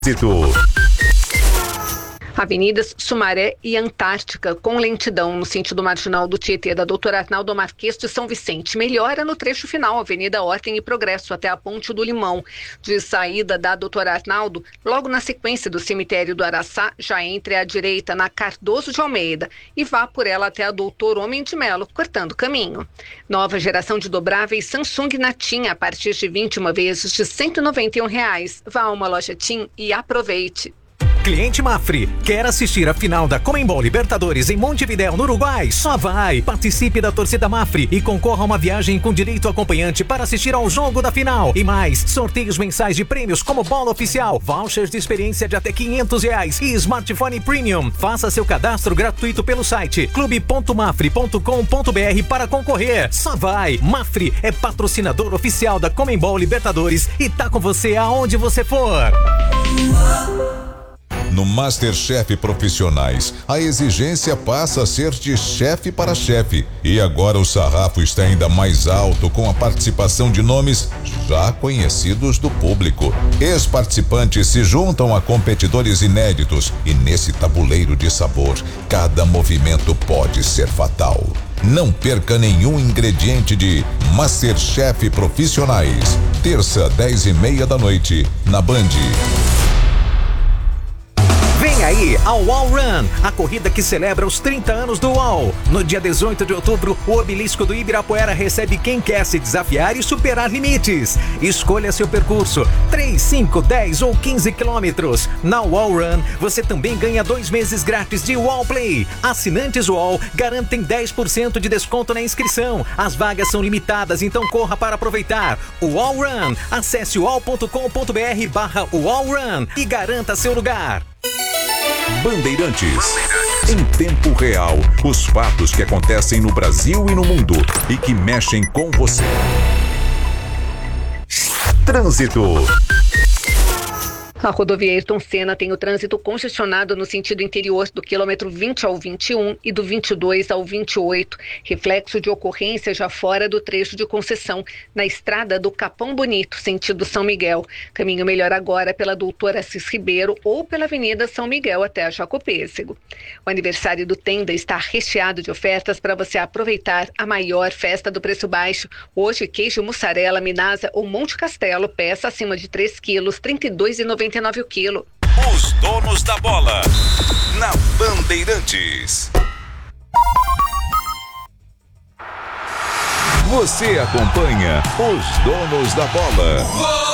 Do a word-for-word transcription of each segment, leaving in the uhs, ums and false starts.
Avenidas Sumaré e Antártica, com lentidão no sentido marginal do Tietê da doutor Arnaldo Marques de São Vicente. Melhora no trecho final, Avenida Ordem e Progresso, até a Ponte do Limão. De saída da doutor Arnaldo, logo na sequência do cemitério do Araçá, já entre à direita na Cardoso de Almeida e vá por ela até a doutor Homem de Melo, cortando o caminho. Nova geração de dobráveis Samsung na TIM, a partir de vinte e uma vezes de cento e noventa e um reais. Vá a uma loja TIM e aproveite. Cliente Mafre, quer assistir a final da Conmebol Libertadores em Montevidéu, no Uruguai? Só vai! Participe da torcida Mafre e concorra a uma viagem com direito acompanhante para assistir ao jogo da final. E mais, sorteios mensais de prêmios como bola oficial, vouchers de experiência de até quinhentos reais e smartphone premium. Faça seu cadastro gratuito pelo site clube ponto mafre ponto com ponto br para concorrer. Só vai! Mafre é patrocinador oficial da Conmebol Libertadores e tá com você aonde você for. No MasterChef Profissionais, a exigência passa a ser de chefe para chefe. E agora o sarrafo está ainda mais alto com a participação de nomes já conhecidos do público. Ex-participantes se juntam a competidores inéditos e nesse tabuleiro de sabor, cada movimento pode ser fatal. Não perca nenhum ingrediente de MasterChef Profissionais. Terça, dez e meia da noite, na Band. Vem aí ao Wall Run, a corrida que celebra os trinta anos do Wall. No dia dezoito de outubro, o obelisco do Ibirapuera recebe quem quer se desafiar e superar limites. Escolha seu percurso, três, cinco, dez ou quinze quilômetros. Na Wall Run, você também ganha dois meses grátis de Wall Play. Assinantes Wall garantem dez por cento de desconto na inscrição. As vagas são limitadas, então corra para aproveitar. O Wall Run, acesse wall ponto com ponto br barra Wall Run e garanta seu lugar. Bandeirantes. Em tempo real, os fatos que acontecem no Brasil e no mundo e que mexem com você. Trânsito. A rodovia Ayrton Senna tem o trânsito congestionado no sentido interior do quilômetro vinte ao vinte e um e do vinte e dois ao vinte e oito, reflexo de ocorrência já fora do trecho de concessão, na estrada do Capão Bonito, sentido São Miguel. Caminho melhor agora pela Doutor Assis Ribeiro ou pela Avenida São Miguel até a Jacopêssego. O aniversário do Tenda está recheado de ofertas para você aproveitar a maior festa do preço baixo. Hoje, queijo mussarela, Minasa ou Monte Castelo, peça acima de três quilos, trinta e dois reais e noventa e nove centavos o quilo. Os donos da bola, na Bandeirantes. Você acompanha os donos da bola.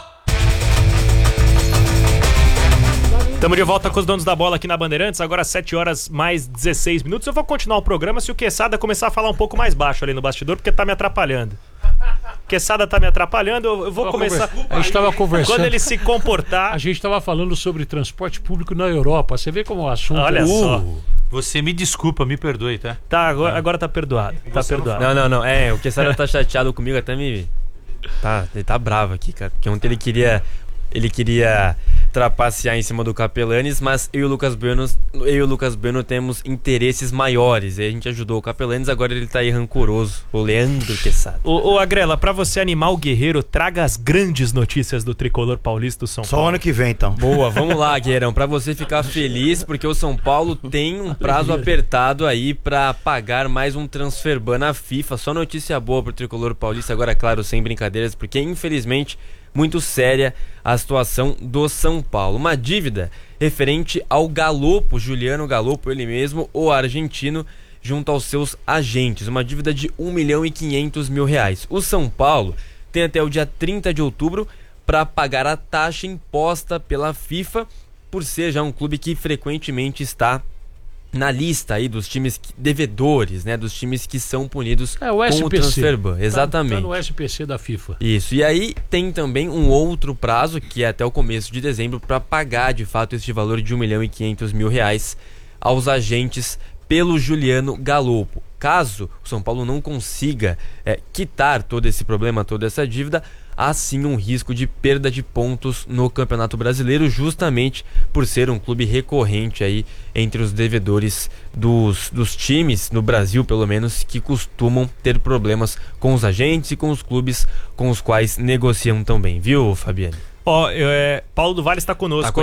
Estamos de volta com os donos da bola aqui na Bandeirantes, agora sete horas mais dezesseis minutos. Eu vou continuar o programa se o Quesada começar a falar um pouco mais baixo ali no bastidor, porque tá me atrapalhando. Quesada tá me atrapalhando, eu, eu vou começar. A gente estava conversando. Quando ele se comportar. A gente estava falando sobre transporte público na Europa. Você vê como o assunto. Olha uh, só. Você me desculpa, me perdoe, tá? Tá, agora, agora tá perdoado. Tá perdoado. Não, não, não. É, o Quesada tá chateado comigo, até me. Tá, ele tá bravo aqui, cara. Porque ontem ele queria. Ele queria trapacear em cima do Capelanes, mas eu e o Lucas Bueno, eu e o Lucas Bueno temos interesses maiores. E a gente ajudou o Capelanes, agora ele tá aí rancoroso. O Leandro Quesada. Ô, ô Agrela, pra você animar o guerreiro, traga as grandes notícias do tricolor paulista do São Paulo. Só ano que vem, então. Boa, vamos lá, Guerreirão, pra você ficar feliz, porque o São Paulo tem um prazo apertado aí pra pagar mais um transfer ban na FIFA. Só notícia boa pro tricolor paulista, agora, claro, sem brincadeiras, porque infelizmente muito séria a situação do São Paulo. Uma dívida referente ao Galopo, Juliano Galopo, ele mesmo, o argentino, junto aos seus agentes. Uma dívida de um milhão e quinhentos mil reais. O São Paulo tem até o dia trinta de outubro para pagar a taxa imposta pela FIFA, por ser já um clube que frequentemente está na lista aí dos times devedores, né, dos times que são punidos é, o com o transfer ban. Exatamente. Tá, tá no S P C da FIFA. Isso. E aí tem também um outro prazo, que é até o começo de dezembro, para pagar de fato este valor de um milhão e quinhentos mil reais aos agentes pelo Juliano Galopo. Caso o São Paulo não consiga é, quitar todo esse problema, toda essa dívida, há sim um risco de perda de pontos no Campeonato Brasileiro, justamente por ser um clube recorrente aí entre os devedores dos, dos times, no Brasil pelo menos, que costumam ter problemas com os agentes e com os clubes com os quais negociam também, viu, Fabiane? Ó, eu, é, Paulo do Vale está conosco. Tá